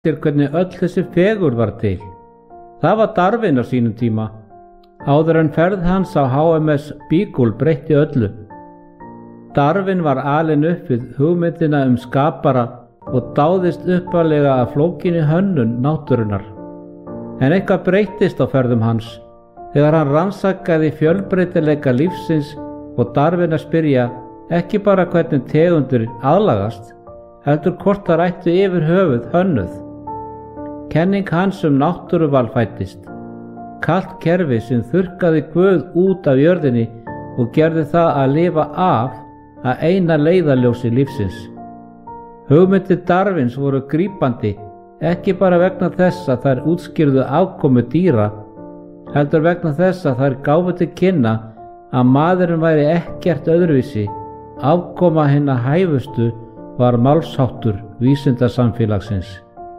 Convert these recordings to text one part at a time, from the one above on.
sér hvernig öll þessi fegurð var til. Það var Darwin á sínum tíma, áður en ferð hans á HMS Beagle breytti öllu. Darwin var alinn upp við hugmyndina skapara og dáðist upphaflega af flókinni hönnun náttúrunnar. En eitthvað breyttist á ferðum hans, þegar hann rannsakaði fjölbreytileika lífsins og Darwin að spyrja ekki bara hvernig tegundir aðlagast, heldur hvort það ættu yfir höfuð hönnuð. Kenning hans náttúruval fæddist. Kalt kerfi sem þurrkaði Guð út af jörðinni og gerði það að lifa af að eina leiðarljósi lífsins. Hugmyndir Darwins voru grípandi, ekki bara vegna þess að þær útskýrðu afkomu dýra, heldur vegna þess að þær gáfu til kynna að maðurinn væri ekkert öðruvísi. Afkoma hinna hæfustu var málsháttur vísindasamfélagsins.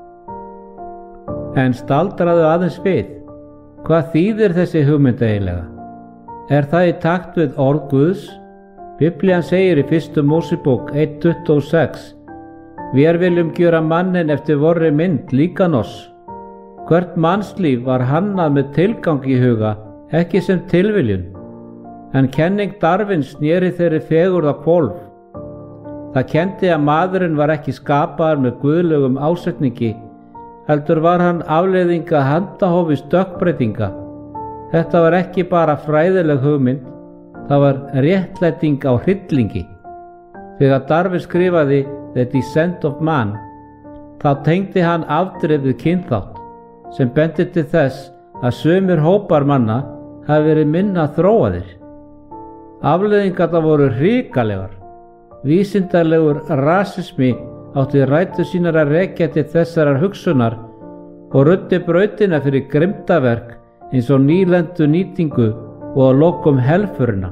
En staldraðu aðeins við. Hvað þýðir þessi hugmynd eiginlega? Er það í takt við orð Guðs? Biblían segir í 1. Mósebók 1:26: Vér viljum gjöra manninn eftir vorri mynd líkan oss. Hvert mannslíf var hannað með tilgang í huga, ekki sem tilviljun. En kenning Darwins sneri þeirri fegurð á hvolf. Það kenndi að maðurinn var ekki skapaður með guðlegum ásetningi, heldur var hann afleiðing að handahófi stökkbreytinga. Þetta var ekki bara fræðileg hugmynd, það var réttlæting á hryllingi. Þegar Darwin skrifaði The Descent of Man, þá tengdi hann afdrif við kynþátt, sem bendi til þess að sumir hópar manna hafi verið minna þróaðir. Afleiðingarnar voru hrikalegar. Vísindalegur rasismi átti rætur sínar að rekja til þessarar hugsunar og ruddi brautina fyrir grimmdaverk eins og nýlendu nýtingu og að lokum helförina.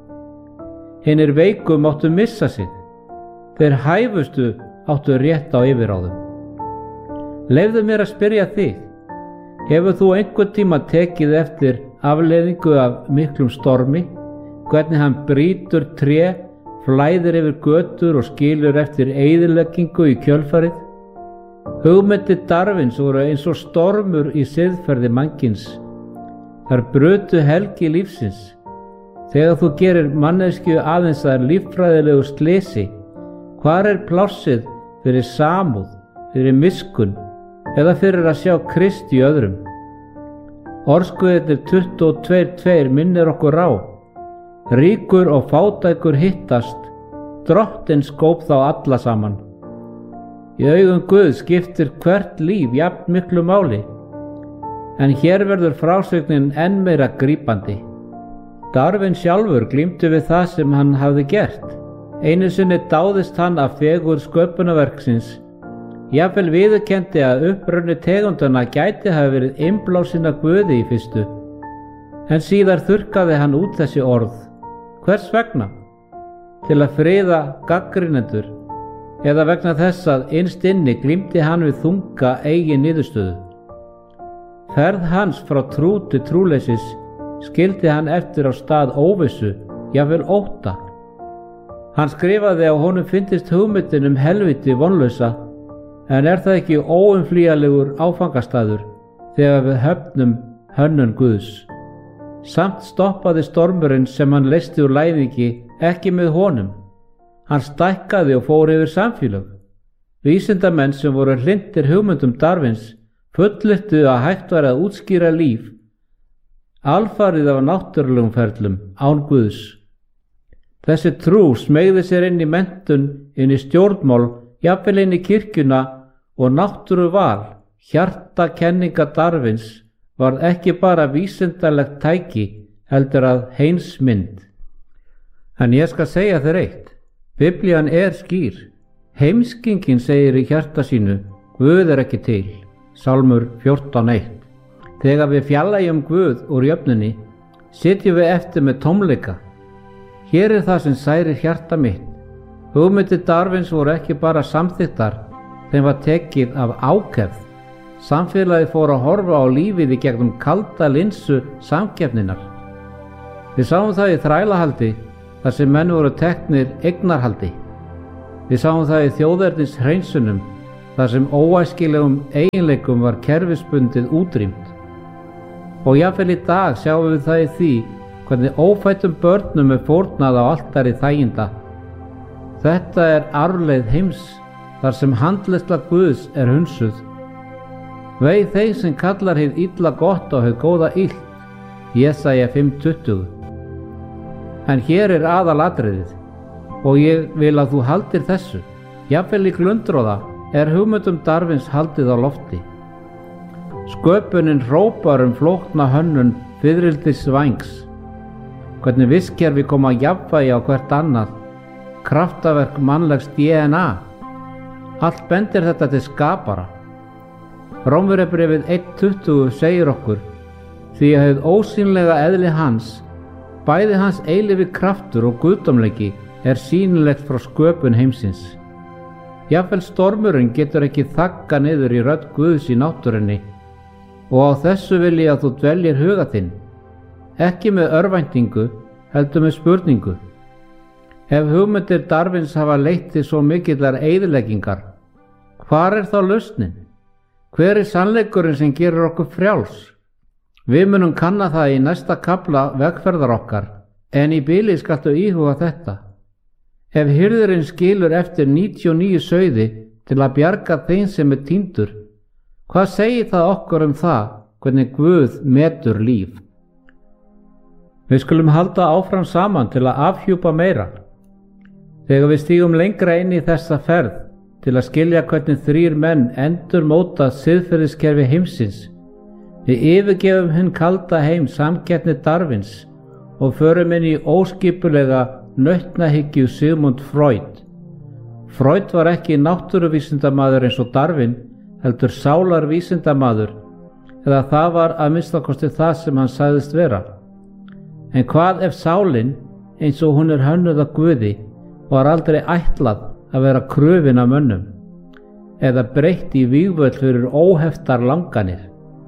Hinir veiku máttu missa sig. Þeir hæfustu áttu rétt á yfirráðum. Leyfðu mér að spyrja þig, hefur þú einhvern tíma tekið eftir afleiðingu af miklum stormi, hvernig hann brýtur tré, flæðir yfir götur og skilur eftir eyðileggingu í kjölfarið? Hugmyndir Darwins voru eins og stormur í siðferði mannkins. Þær brutu helgi lífsins. Þegar þú gerir manneskju aðeins að líffræðilegu slysi, hvar er plássið fyrir samúð, fyrir miskunn eða fyrir að sjá Krist í öðrum? Orðskuðirnir 22:2 minnir okkur á: ríkur og fátækur hittast, Drottinn skóp þá alla saman. Í augum Guðs skiptir hvert líf jafn miklu máli, en hér verður frásögnin enn meira grípandi. Darwin sjálfur glímdi við það sem hann hafði gert. Einu sinni dáðist hann af fegurð sköpunarverksins, jafnvel viðurkenndi að uppruni tegundana gæti hafa verið innblásin af Guði í fyrstu, en síðar þurrkaði hann út þessi orð. Hvers vegna? Til að friða gagnrýnendur, eða vegna þess að innst inni glímdi hann við þunga eigin niðurstöðu. Ferð hans frá trú til trúleysis skildi hann eftir á stað óvissu, jafnvel ótta. Hann skrifaði að honum fyndist hugmyndin helviti vonlausa, en er það ekki óumflýjanlegur áfangastaður þegar við höfnum hönnun Guðs? Samt stoppaði stormurinn sem hann leysti úr læðingi ekki með honum. Hann stækkaði og fór yfir samfélög. Vísindamenn sem voru hlynntir hugmyndum Darwins fullyrtu að hægt var að útskýra líf alfarið af náttúrulegum ferlum án Guðs. Þessi trú smeygði sér inn í menntun, inn í stjórnmál, jafnvel inn í kirkjuna og náttúruval, hjartakenninga Darwins, varð ekki bara vísindalegt tæki, heldur að heimsmynd. En ég skal segja þér eitt, Biblían er skýr. Heimskingin segir í hjarta sínu: Guð er ekki til. Sálmur 14:1. Þegar við fjarlægjum Guð úr jöfnunni, sitjum við eftir með tómleika. Hér er það sem særir hjarta mitt. Hugmyndir Darwins voru ekki bara samþykktar, þeim var tekið af ákefð. Samfélagið fór að horfa á lífið í gegnum kalda linsu samkeppninnar. Við sáum það í þrælahaldi, þar sem menn voru teknir eignarhaldi. Við sáum það í þjóðernis hreinsunum, þar sem óæskilegum eiginleikum var kerfisbundið útrýmt. Og jafnvel í dag sjáum við það í því hvernig ófædum börnum fórnað á altari þæginda. Þetta arfleið heims þar sem handleiðsla Guðs hunsuð. Vei þeim sem kallar hið illa gott og hið góða illt. Jesaja 5:20. En hér aðalatriðið, og ég vil að þú haldir þessu. Jafnvel í glundroða hugmyndum Darwins haldið á lofti. Sköpunin hrópar flókna hönnun fiðrildis vængs. Hvernig vistkerfi koma jafnvægi á hvert annað, kraftaverk mannlegs DNA. Allt bendir þetta til skapara. Rómverjabréfið 1:20 segir okkur: því að hið ósýnlega eðli hans, bæði hans eilífi kraftur og guðdómleiki, sýnilegt frá sköpun heimsins. Jafnvel stormurinn getur ekki þagga niður í rödd Guðs í náttúrunni, og á þessu vil ég að þú dveljir huga þinn, ekki með örvæntingu, heldur með spurningu. Ef hugmyndir Darwins hafa leitt til svo mikillar eyðileggingar, hvar þá lausnin? Hver sannleikurinn sem gerir okkur frjáls? Við munum kanna það í næsta kafla vegferðar okkar, en í bili skaltu íhuga þetta. Ef hirðurinn skilur eftir 99 sauði til að bjarga þeim sem týndur, hvað segir það okkur það, hvernig Guð metur líf? Við skulum halda áfram saman til að afhjúpa meira. Þegar við stígum lengra inn í þessa ferð til að skilja hvernig 3 menn endurmóta siðferðiskerfi heimsins, við yfirgefum hinn kalda heim samkeppni Darwins og förum inn í óskipulega nautnahyggju Sigmund Freud. Freud var ekki náttúruvísindamaður eins og Darwin, heldur sálarvísindamaður, eða það var að minnstakosti það sem hann sagðist vera. En hvað ef sálin, eins og hún hönnuð af Guði, var aldrei ætlað að vera krufin af mönnum, eða breytt í vígvöll fyrir óheftar langanir?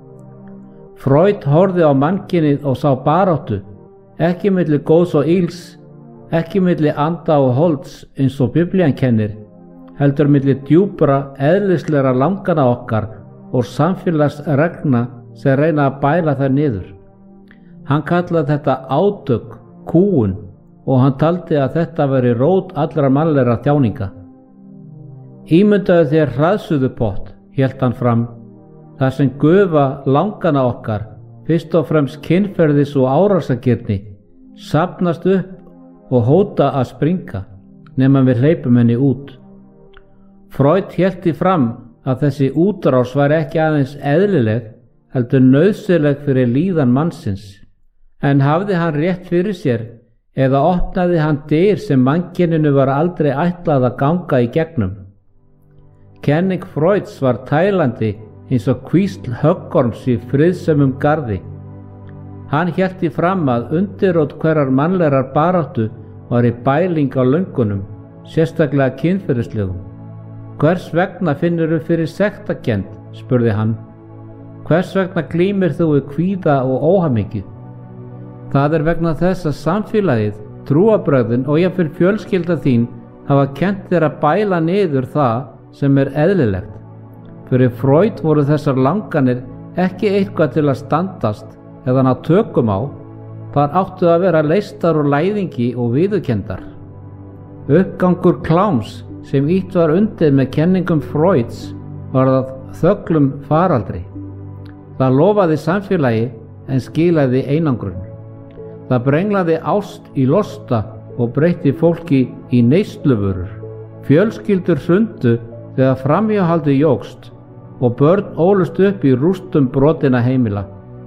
Freud horfði á mannkynið og sá baráttu, ekki milli góðs og ills, ekki milli anda og holds eins og Biblían kennir, heldur milli djúpra, eðlislegra langana okkar og samfélagsregna sem reyna að bæla þær niður. Hann kallaði þetta átök, kúgun, og hann taldi að þetta veri rót allra mannlegra þjáninga. Ímyndaðu þér hraðsuðupott, hélt hann fram, þar sem gufa langana okkar, fyrst og fremst kynferðis og árásagirni, safnast upp og hóta að springa, nema við hleypum henni út. Freud hélt því fram að þessi útrás var ekki aðeins eðlileg, heldur nauðsynleg fyrir líðan mannsins. En hafði hann rétt fyrir sér, eða opnaði hann dyr sem mannkyninu var aldrei ætlað að ganga í gegnum? Kenning Freuds var tælandi eins og kvísl höggorms í friðsömmum garði. Hann hélt því fram að undirrót hverrar mannlegar baráttu var í bæling á löngunum, sérstaklega kynferðislegum. Hvers vegna finnurðu fyrir sektarkennd, spurði hann. Hvers vegna glímir þú við kvíða og óhamingju? Það vegna þess að samfélagið, trúarbrögðin og jafnvel fjölskylda þín hafa kennt þér að bæla niður það sem eðlilegt. Fyrir Freud voru þessar langanir ekki eitthvað til að standast eða ná tökum á, þar áttu að vera leystar úr læðingi og viðurkenndar. Uppgangur kláms sem ýtt var undir með kenningum Freuds var það þöglum faraldri. Það lofaði samfélagi en skilaði einangrun. Það brenglaði ást í losta og breytti fólki í neysluvörur. Fjölskyldur hrundu þegar framhjáhaldi jókst og börn ólust upp í rústum brotinna heimila.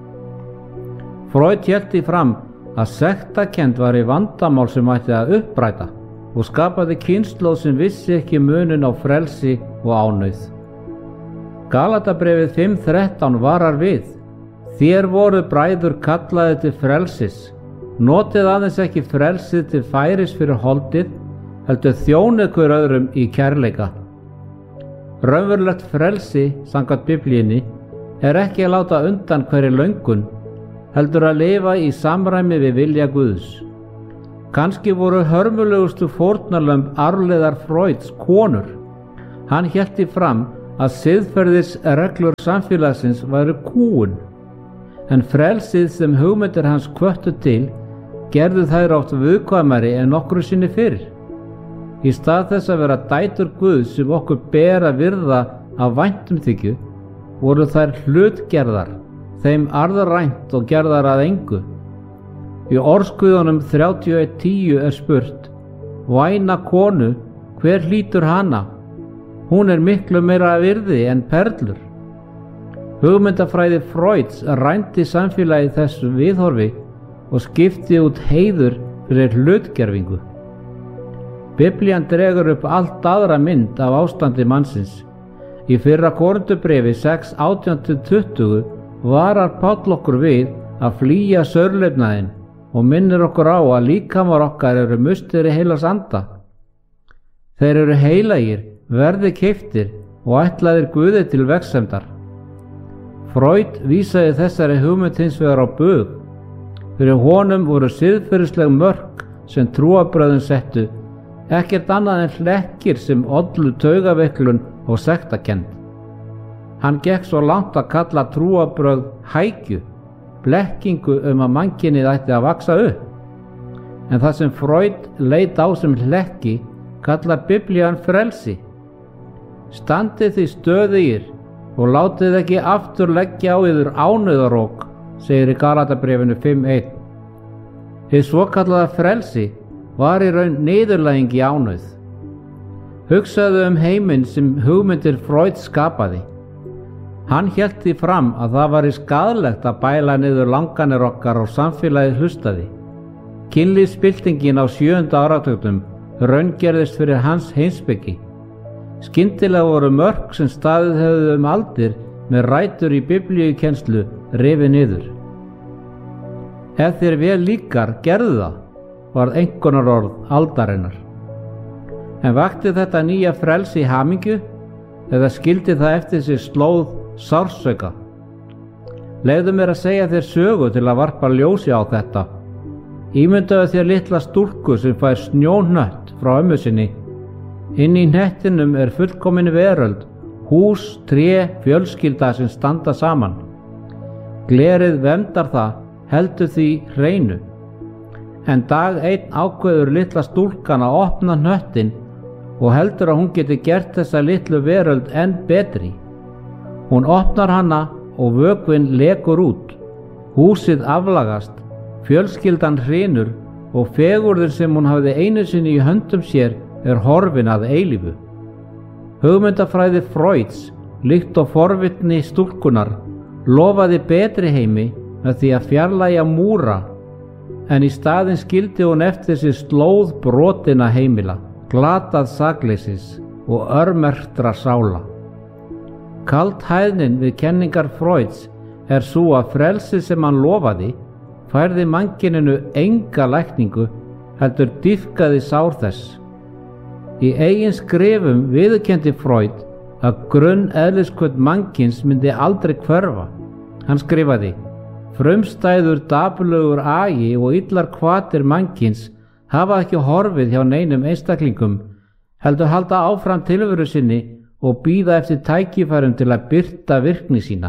Freud hélt því fram að sektarkennd var í vandamál sem ætti að uppræta og skapaði kynslóð sem vissi ekki muninn á frelsi og ánauð. Galatabréfið 5:13 varar við: Þér voru bræður kallaði til frelsis, notið aðeins ekki frelsið til færis fyrir holdið, heldur þjónið hver öðrum í kærleika. Raunverulegt frelsi, samkvæmt Biblíunni, ekki að láta undan hverri löngun, heldur að lifa í samræmi við vilja Guðs. Kannski voru hörmulegustu fórnarlömb arfleiðar Freuds konur. Hann hélt því fram að siðferðisreglur samfélagsins væru kúgun, en frelsið sem hugmyndir hans hvöttu til gerðu þær oft viðkvæmari en nokkru sinni fyrr. Í stað þess að vera dætur Guðs sem okkur ber að virða af væntumþykju, voru þær hlutgerðar, þeim arðrænt og gerðar að engu. Í Orðsguðunum 31:10 spurt: væna konu, hver hlýtur hana? Hún miklu meira virði en perlur. Hugmyndafræði Freuds rænti samfélagi þessu viðhorfi og skipti út heiður fyrir hlutgerfingu. Biblían dregur upp allt aðra mynd af ástandi mannsins. Í fyrra Korinthubréfi 6:18-20 varar Páll okkur við að flýja saurlifnaðinn og minnir okkur á að líkamar okkar eru musteri heilags anda. Þeir eru heilagir, verði keyptir og ætlaðir Guði til vegsemdar. Freud vísaði þessari hugmynd hins vegar á bug. Fyrir honum voru siðferðisleg mörk sem trúarbrögðin settu ekkert annað en hlekkir sem ollu taugaveiklun og sektarkennd. Hann gekk svo langt að kalla trúarbrögð hækju, blekkingu að mannkynið ætti að vaxa upp. En það sem Freud leit á sem hlekki kallar Biblían frelsi. Standið því stöðugir og látið ekki aftur leggja á yður ánauðarók, segir í Galatabréfinu 5:1. Hið svokallaða frelsi var í raun niðurlæging í ánauð. Hugsaðu heiminn sem hugmyndir Freud skapaði. Hann hélt því fram að það væri skaðlegt að bæla niður langanir okkar og samfélagið hlustaði. Kynlífsbyltingin á 7. áratugnum raungerðist fyrir hans heimspeki. Skyndilega voru mörk sem staðið höfðu aldir með rætur í biblíukennslu rifið niður. Ef þér vel líkar, gerðu það, varð einkunnarorð aldarinnar. En vakti þetta nýja frelsi í hamingju eða skildi það eftir sig slóð sársauka? Leyfðu mér að segja þér sögu til að varpa ljósi á þetta. Ímyndaðu þér litla stúlku sem fær snjóhnött frá ömmu sinni. Inn í hnettinum fullkomin veröld, hús, tré, fjölskylda sem standa saman. Glerið verndar það, heldur því hreinu. En dag einn ákveður litla stúlkan að opna hnöttin og heldur að hún geti gert þessa litlu veröld enn betri. Hún opnar hana og vökvinn lekur út. Húsið aflagast, fjölskyldan hrynur og fegurðin sem hún hafði einu sinni í höndum sér horfin að eilífu. Hugmyndafræði Freuds, líkt og forvitni stúlkunar, lofaði betri heimi með því að fjarlægja múra, en í staðinn skildi hún eftir sig slóð brotinna heimila, glatað sakleysis og örmerktra sála. Kaldhæðnin við kenningar Freuds sú að frelsið sem hann lofaði færði mannkyninu enga lækningu, heldur dýpkaði sár þess. Í eigin skrifum viðurkenndi Freud að grunneðliskvöld mannkyns myndi aldrei hverfa. Hann skrifaði: frumstæður dapurlegur agi og illar hvatir mannkyns hafa ekki horfið hjá neinum einstaklingum, heldur halda áfram tilveru sinni og bíða eftir tækifærum til að birta virkni sína.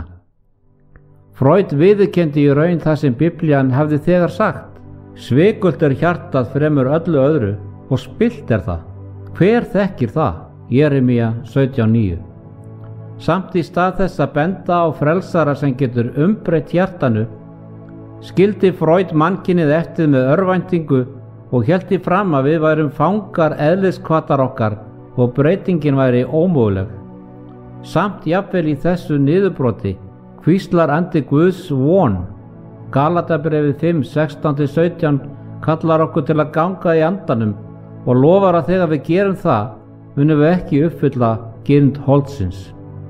Freud viðurkenndi í raun það sem Biblían hafði þegar sagt: svikult hjartað fremur öllu öðru og spillt það. Hver þekkir það? Jeremía 17:9. Samt í stað þess að benda á frelsara sem getur umbreytt hjartanu, skildi Freud mannkynið eftir með örvæntingu og hélt því fram að við værum fangar eðliskvatar okkar og breytingin væri ómöguleg. Samt jafnvel í þessu niðurbroti hvíslar andi Guðs von. Galatabréfið 5:16-17 kallar okkur til að ganga í andanum og lofar að þegar við gerum það, munum við ekki uppfylla girnd holdsins.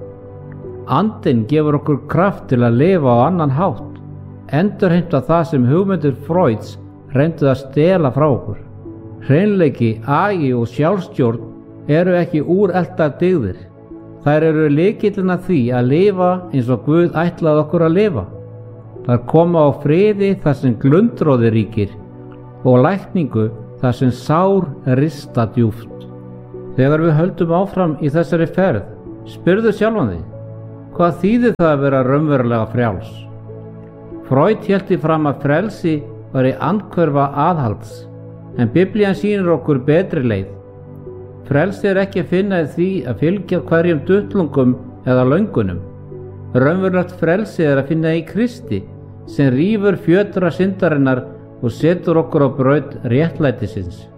Andinn gefur okkur kraft til að lifa á annan hátt, endurheimta það sem hugmyndir Freuds reyndu að stela frá okkur. Hreinleiki, agi og sjálfstjórn ekki úreltar dygðir. Þær lykillinn að því að lifa eins og Guð ætlaði okkur að lifa. Þær koma á friði þar sem glundróði ríkir og lækningu þar sem sár rista djúpt. Þegar við höldum áfram í þessari ferð, Spurðu sjálfan þig, hvað þýðir það að vera raunverulega frjáls? Freud hélt því fram að frelsi væri andhverfa aðhalds, en Biblían sýnir okkur betri leið. Frelsi er ekki að finna í því að fylgja hverjum duttlungum eða löngunum. Raunverulegt frelsi er að finna í Kristi, sem rífur fjötra syndarinnar og setur okkur á braut réttlætisins.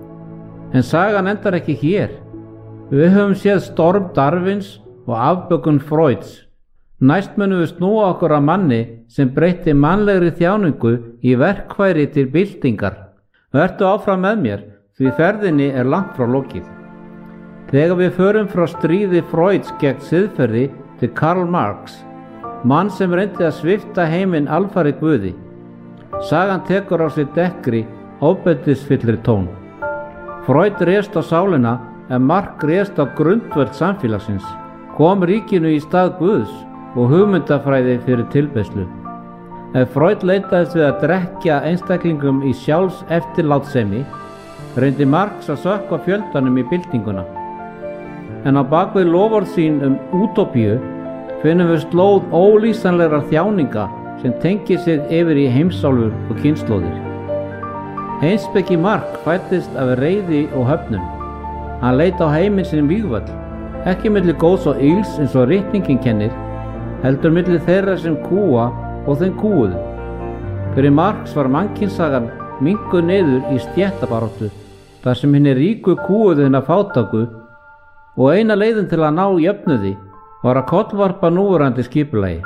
En sagan endar ekki hér. Við höfum séð storm Darwins og afbökun Freuds. Næst munum við snúa okkur að manni sem breytti mannlegri þjáningu í verkfæri til byltingar. Vertu áfram með mér, því ferðinni er langt frá lokið. Þegar við förum frá stríði Freuds gegn siðferði til Karl Marx, mann sem reyndi að svipta heiminn alfarið Guði. Sagan tekur á sig dekkri, ofbeldisfyllri tón. Freud réðst á sálina en Marx réðst á grundvöld samfélagsins, kom ríkinu í stað Guðs og hugmyndafræði fyrir tilbeiðslu. Ef Freud leitaðist við að drekkja einstaklingum í sjálfs eftirlátssemi, reyndi Marx að sökkva fjöldanum í byltinguna. En á bakvið loforð sín útópíu finnum við slóð ólýsanlegra þjáninga sem tengir sig yfir í heimsálfur og kynslóðir. Heimspeki Marx fæddist af reiði og höfnun. Hann leit á heiminn sinn vígvöll, ekki milli góðs og ills eins og ritningin kennir, heldur milli þeirra sem kúa og þeim kúuðu. Fyrir Marx var mannkynssagan minnkuð niður í stéttabaráttu, þar sem hinni ríku kúuðu hinna fátæku, og eina leiðin til að ná jöfnuði var að kollvarpa núverandi skipulagi.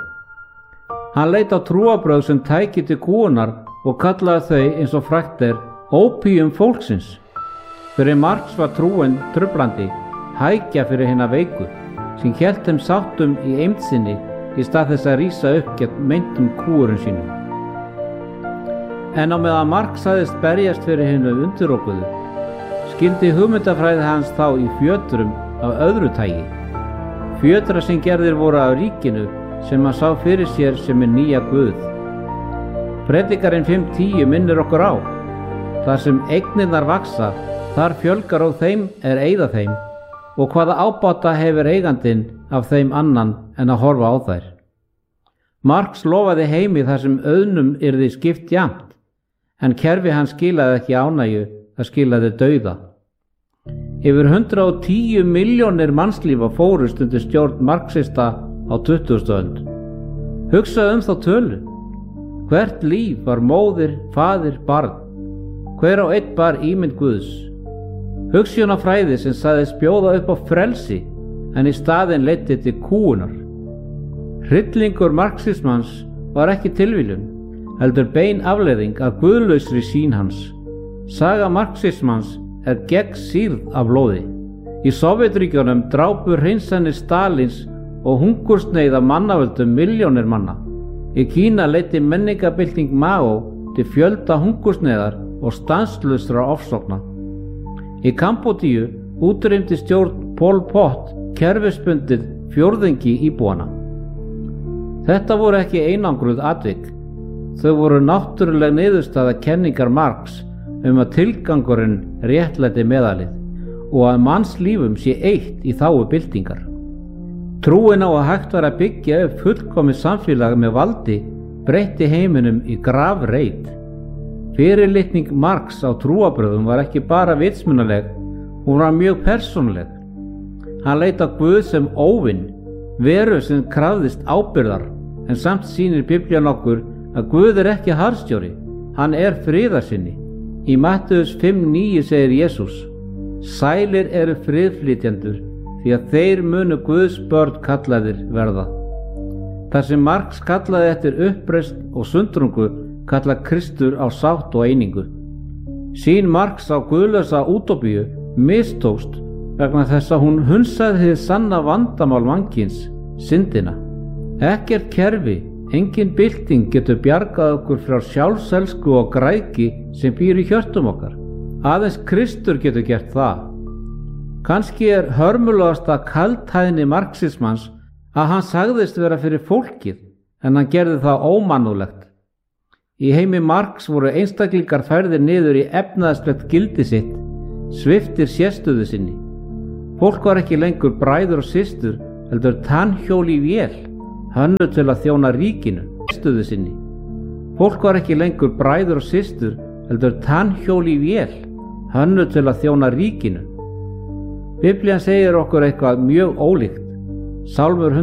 Hann leit á trúarbrögð sem tæki til kúunar og kallaði þau, eins og frægt er, ópíum fólksins. Fyrir Marx var trúin truflandi, hækja fyrir hinna veiku, sem hélt þeim sáttum í eymd sinni í stað þess að rísa upp gegn meintum kúurum sínum. En á meðan Marx sagðist berjast fyrir hinnu undirokuðu, skildi hugmyndafræði hans þá í fjötrum af öðru tægi. Fjötra sem gerðir voru af ríkinu sem hann sá fyrir sér sem nýja Guð. Predikarinn 5:10 minnir okkur á: þar sem eignirnar vaksa, þar fjölgar og þeim er eyða þeim, og hvaða ábata hefur eigandinn af þeim annan en að horfa á þær. Marx lofaði heimi þar sem auðnum yrði skipt jafnt, en kerfi hans skilaði ekki ánægju, það skilaði dauða. Yfir 110 milljónir mannslífa fórust undir stjórn marxista á 20. öld. Hugsaðu þá tölu. Hvert líf var móðir, faðir, barn. Hver á einn bar ímynd Guðs. Hugsjónafræði sem sagðist bjóða upp á frelsi, en í staðinn leiddi til kúgunar. Hryllingur marxismans var ekki tilviljun, heldur bein afleiðing af guðlausri sýn hans. Saga marxismans er gegnsýrð af blóði. Í Sovétríkjunum drápu hreinsanir Stalins og hungursneyð af mannavöldum milljónir manna. Í Kína leiddi menningabylting Mao til fjölda hungursneyðar og stanslausra ofsókna. Í Kambódíu útrýmdi stjórn Pol Pot kerfisbundið fjórðungi íbúana. Þetta voru ekki einangruð atvik. Þau voru náttúruleg niðurstaða kenningar Marx að tilgangurinn réttlæti meðalið og að mannslífum sé eitt í þágu byltingar. Trúin á að hægt var að byggja upp fullkomið samfélag með valdi breytti heiminum í grafreit. Fyrirlitning Marx á trúarbrögðum var ekki bara vitsmunaleg, hún var mjög persónuleg. Hann leit á Guð sem óvinn, veru sem krafðist ábyrgðar, en samt sýnir Biblían okkur að Guð er ekki harðstjóri, hann er friðarsinni. Í Mattheus 5:9 segir Jesús: sælir eru friðflytjendur, því að þeir munu Guðs börn kallaðir verða. Þar sem Marx kallaði eftir uppreisn og sundrungu, kallað Kristur á sátt og einingu. Sýn Marx á guðlausa útópíu mistókst vegna þess að hún hunsaði hið sanna vandamál mannkyns, syndina. Ekkert kerfi, engin bylting getur bjargað okkur frá sjálfselsku og græðgi sem býr í hjörtum okkar. Aðeins Kristur getur gert það. Kannski er hörmulegasta kaldhæðni marxismans að hann sagðist vera fyrir fólkið, en hann gerði það ómannúðlegt. Í heimi Marx voru einstaklingar færðir niður í efnaðslegt gildi sitt, sviptir sérstöðu sinni. Fólk var ekki lengur bræður og systur heldur tannhjól í vél, hönnuð til að þjóna ríkinu, stuðu sinni. Fólk var ekki lengur bræður og systur, heldur tannhjól í vél, hönnuð til að þjóna ríkinu. Biblían segir okkur eitthvað mjög ólíkt. Sálmur